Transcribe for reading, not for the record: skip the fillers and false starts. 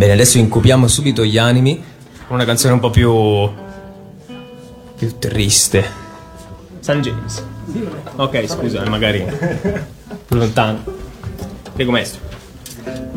Bene, adesso incupiamo subito gli animi con una canzone un po' più triste. San James. Ok, scusa, magari più lontano. Prego, maestro.